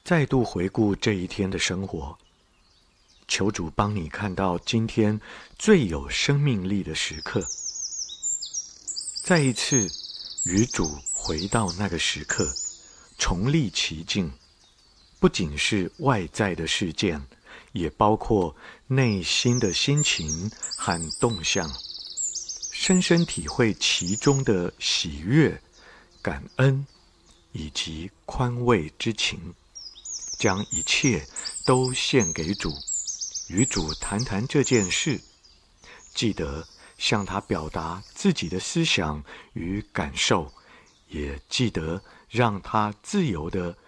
再度回顾这一天的生活，求主帮你看到今天最有生命力的时刻。再一次与主回到那个时刻，重历其境，不仅是外在的事件，也包括内心的心情和动向，深深体会其中的喜悦、感恩以及宽慰之情，将一切都献给主，与主谈谈这件事，记得向他表达自己的思想与感受，也记得让他自由地